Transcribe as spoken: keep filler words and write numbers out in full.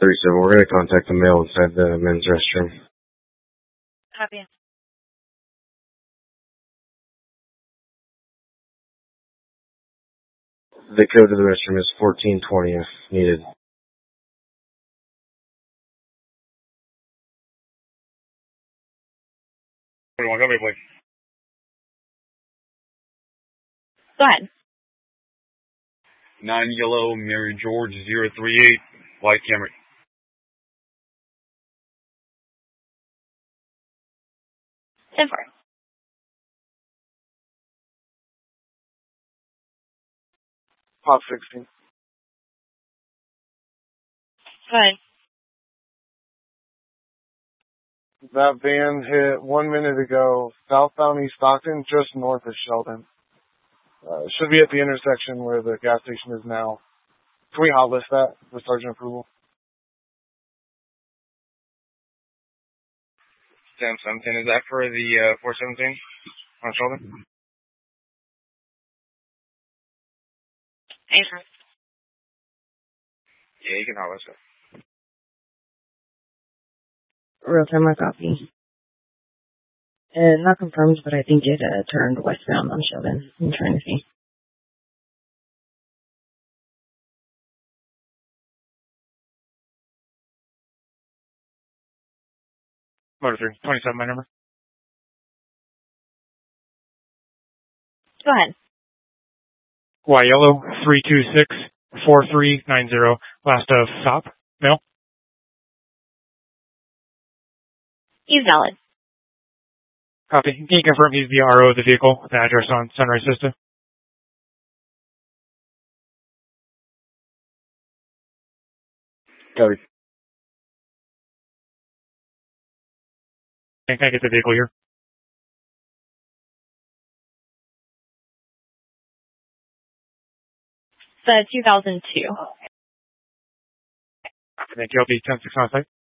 thirty-seven, we're going to contact the male inside the men's restroom. Copy. The code to the restroom is fourteen twenty if needed. twenty-one, come here, please. Go ahead. nine Yellow, Mary George, zero three eight, White Camry. ten four. Pop sixteen. Go ahead. That van hit one minute ago, southbound East Stockton, just north of Sheldon. Uh, should be at the intersection where the gas station is now. Can we hot list that with Sergeant approval? ten seventeen, is that for the uh, four seventeen on Sheldon? Answer. Yeah, you can hot list it. Real time, I copy. Uh, not confirmed, but I think it uh, turned westbound on Sheldon. I'm trying to see. Motor three, twenty-seven, my number. Go ahead. Y Yellow, three two six, four three nine zero. Last of stop. Male. He's valid. Copy. Can you confirm he's the R O of the vehicle, the address on Sunrise Vista? Copy. Can I get the vehicle here? The two thousand two. Thank you. I'll be ten six on site.